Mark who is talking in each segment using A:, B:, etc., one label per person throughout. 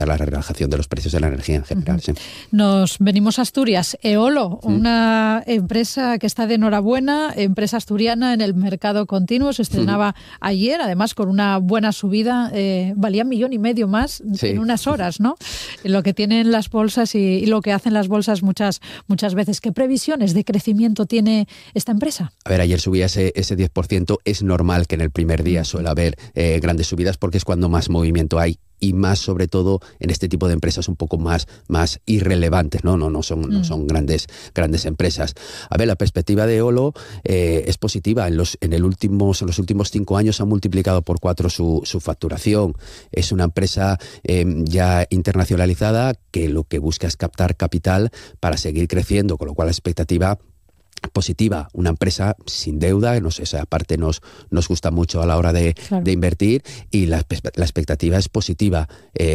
A: la relajación de los precios de la energía en general. Sí.
B: Nos venimos a Asturias. Eolo, una empresa que está de enhorabuena, empresa asturiana en el mercado continuo, se estrenaba ayer, además con una buena subida, valía 1,5 millones más en unas horas, ¿no? Lo que tienen las bolsas y lo que hacen las bolsas muchas veces. ¿Qué previsiones de crecimiento tiene esta empresa?
A: A ver, ayer subía ese 10%. Es normal que en el primer día suele haber grandes subidas porque es cuando más movimiento hay. Y más, sobre todo, en este tipo de empresas un poco más irrelevantes, ¿no? No son grandes empresas. A ver, la perspectiva de Eolo es positiva. En los últimos 5 años ha multiplicado por 4 su facturación. Es una empresa ya internacionalizada que lo que busca es captar capital para seguir creciendo, con lo cual la expectativa positiva, una empresa sin deuda, esa parte nos gusta mucho a la hora de invertir, y la expectativa es positiva.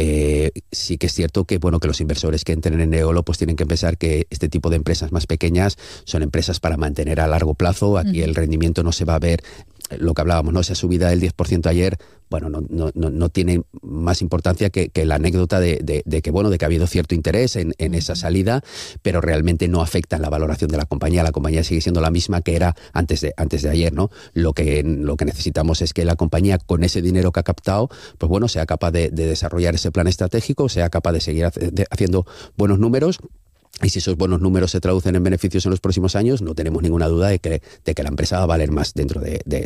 A: Sí que es cierto que los inversores que entren en Eolo pues tienen que pensar que este tipo de empresas más pequeñas son empresas para mantener a largo plazo. Aquí el rendimiento no se va a ver, lo que hablábamos, ¿no? Esa subida del 10% ayer, no tiene más importancia que la anécdota de que ha habido cierto interés en esa salida, pero realmente no afecta en la valoración de la compañía. La compañía sigue siendo la misma que era antes de ayer, ¿no? Lo que necesitamos es que la compañía, con ese dinero que ha captado, pues sea capaz de desarrollar ese plan estratégico, sea capaz de seguir haciendo buenos números. Y si esos buenos números se traducen en beneficios en los próximos años, no tenemos ninguna duda de que la empresa va a valer más dentro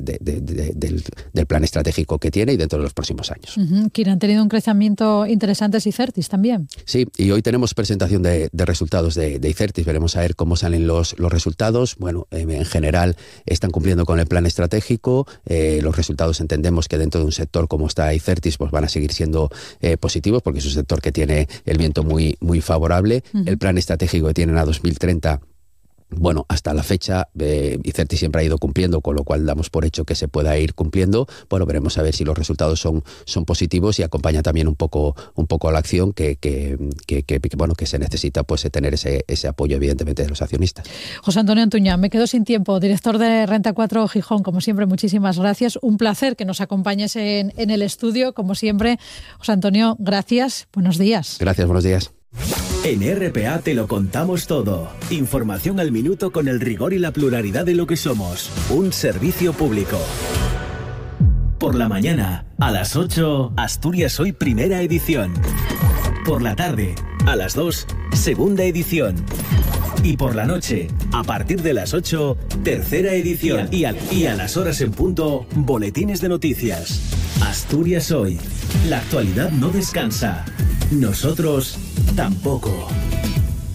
A: del plan estratégico que tiene y dentro de los próximos años.
B: Que han tenido un crecimiento interesante Icertis también.
A: Sí, y hoy tenemos presentación de resultados de Icertis. Veremos a ver cómo salen los resultados. En general están cumpliendo con el plan estratégico. Los resultados entendemos que dentro de un sector como está Icertis pues van a seguir siendo positivos, porque es un sector que tiene el viento muy, muy favorable. El plan estratégico que tienen a 2030, hasta la fecha, Icertis siempre ha ido cumpliendo, con lo cual damos por hecho que se pueda ir cumpliendo. Veremos a ver si los resultados son positivos, y acompaña también un poco a la acción que se necesita pues tener ese apoyo, evidentemente, de los accionistas.
B: José Antonio Antuña, me quedo sin tiempo, director de Renta 4 Gijón, como siempre, muchísimas gracias. Un placer que nos acompañes en el estudio, como siempre. José Antonio, gracias, buenos días.
A: Gracias, buenos días.
C: En RPA te lo contamos todo. Información al minuto con el rigor y la pluralidad de lo que somos. Un servicio público. Por la mañana, a las 8, Asturias Hoy, primera edición. Por la tarde, a las 2, segunda edición. Y por la noche, a partir de las 8, tercera edición. Y a las horas en punto, boletines de noticias. Asturias Hoy. La actualidad no descansa. Nosotros tampoco.